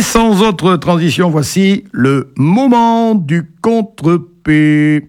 Et sans autre transition, voici le moment du contre-P.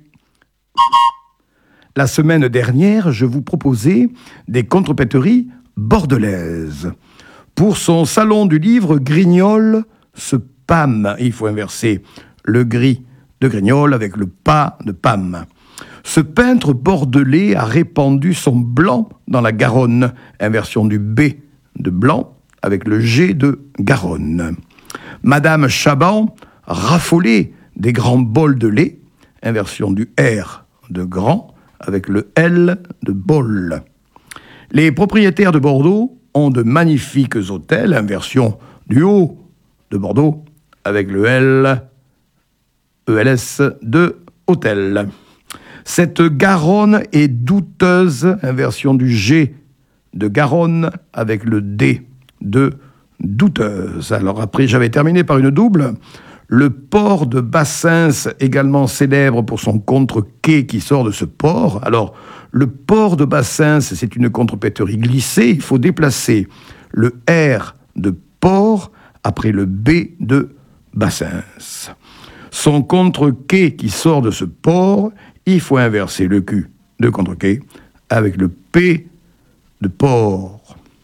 La semaine dernière, je vous proposais des contrepéteries bordelaises. Pour son salon du livre, Grignol se pâme. Il faut inverser le gris de Grignol avec le pas de Pam. Ce peintre bordelais a répandu son blanc dans la Garonne, inversion du B de blanc avec le G de Garonne. Madame Chaban raffolait des grands bols de lait, inversion du R de grand avec le L de bol. Les propriétaires de Bordeaux ont de magnifiques hôtels, inversion du haut de Bordeaux avec le L, ELS de hôtel. Cette Garonne est douteuse, inversion du G de Garonne avec le D de douteuse. Alors après, j'avais terminé par une double. Le port de Bassins, également célèbre pour son contre-quai qui sort de ce port. Alors, le port de Bassins, c'est une contrepéterie glissée. Il faut déplacer le R de port après le B de Bassins. Son contre-quai qui sort de ce port, il faut inverser le Q de contre-quai avec le P de port.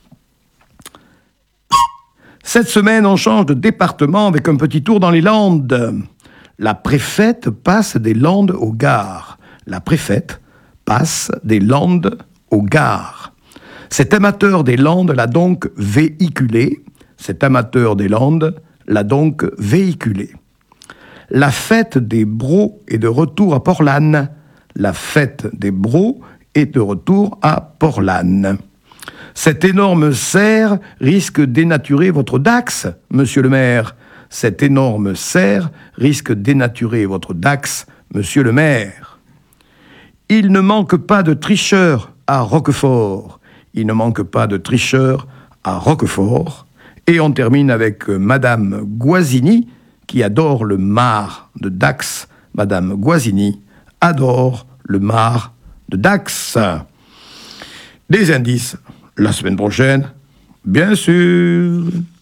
Cette semaine, on change de département avec un petit tour dans les Landes. La préfète passe des Landes aux gares. La préfète passe des Landes aux gares. Cet amateur des Landes l'a donc véhiculé. Cet amateur des Landes l'a donc véhiculé. La fête des Bros est de retour à Port-Lanne. La fête des Bros est de retour à Port-Lanne. Cette énorme serre risque de dénaturer votre Dax, monsieur le maire. Cette énorme serre risque de dénaturer votre Dax, monsieur le maire. Il ne manque pas de tricheurs à Roquefort. Il ne manque pas de tricheurs à Roquefort. Et on termine avec Madame Guazzini, qui adore le mar de Dax. Madame Guazzini adore le mar de Dax. Des indices. La semaine prochaine, bien sûr.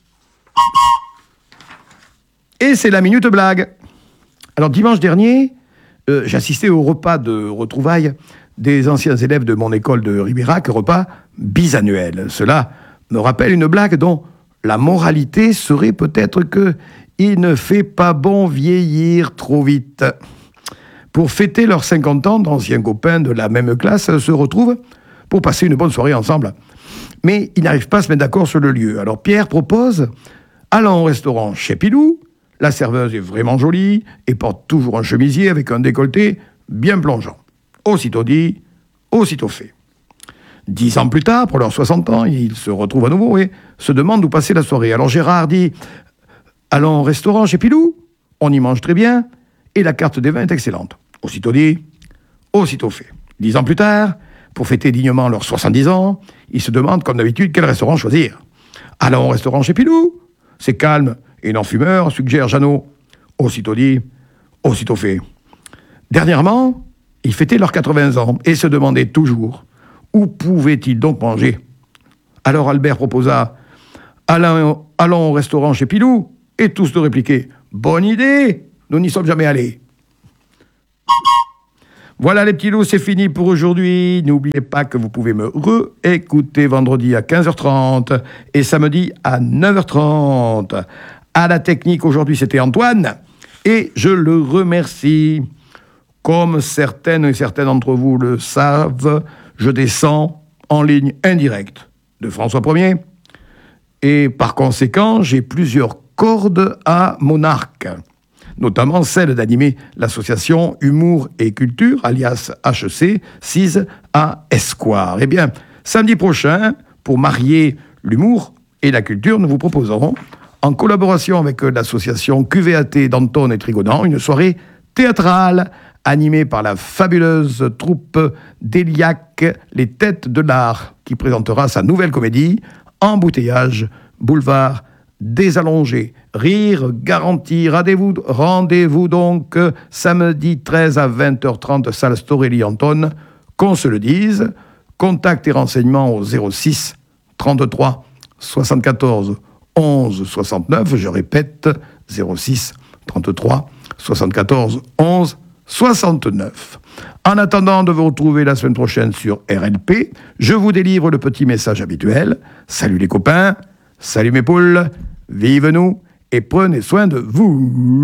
Et c'est la minute blague. Alors dimanche dernier, j'ai assisté au repas de retrouvailles des anciens élèves de mon école de Ribérac, repas bisannuel. Cela me rappelle une blague dont la moralité serait peut-être que il ne fait pas bon vieillir trop vite. Pour fêter leurs 50 ans, d'anciens copains de la même classe se retrouvent pour passer une bonne soirée ensemble. Mais ils n'arrivent pas à se mettre d'accord sur le lieu. Alors Pierre propose, allons au restaurant chez Pilou. La serveuse est vraiment jolie et porte toujours un chemisier avec un décolleté bien plongeant. Aussitôt dit, aussitôt fait. 10 ans plus tard, pour leurs 60 ans, ils se retrouvent à nouveau et se demandent où passer la soirée. Alors Gérard dit, allons au restaurant chez Pilou. On y mange très bien et la carte des vins est excellente. Aussitôt dit, aussitôt fait. 10 ans plus tard, pour fêter dignement leurs 70 ans, ils se demandent, comme d'habitude, quel restaurant choisir. Allons au restaurant chez Pilou. C'est calme et non-fumeur, suggère Jeannot. Aussitôt dit, aussitôt fait. Dernièrement, ils fêtaient leurs 80 ans et se demandaient toujours où pouvaient-ils donc manger. Alors Albert proposa, allons au restaurant chez Pilou, et tous de répliquer, bonne idée, nous n'y sommes jamais allés. Voilà les petits loups, c'est fini pour aujourd'hui. N'oubliez pas que vous pouvez me réécouter vendredi à 15h30 et samedi à 9h30. À la technique, aujourd'hui, c'était Antoine et je le remercie. Comme certaines et certains d'entre vous le savent, je descends en ligne indirecte de François Ier et par conséquent, j'ai plusieurs cordes à mon arc, notamment celle d'animer l'association Humour et Culture, alias HEC, 6 à Esquire. Eh bien, samedi prochain, pour marier l'humour et la culture, nous vous proposerons, en collaboration avec l'association QVAT d'Anton et Trigonan, une soirée théâtrale animée par la fabuleuse troupe d'Eliac, Les Têtes de l'Art, qui présentera sa nouvelle comédie, Embouteillage, boulevard des allongés. Rire garanti. Rendez-vous donc samedi 13 à 20h30, salle Storelli Anton. Qu'on se le dise. Contact et renseignements au 06 33 74 11 69. Je répète, 06 33 74 11 69. En attendant de vous retrouver la semaine prochaine sur RLP, je vous délivre le petit message habituel. Salut les copains, salut mes poules, vive nous et prenez soin de vous.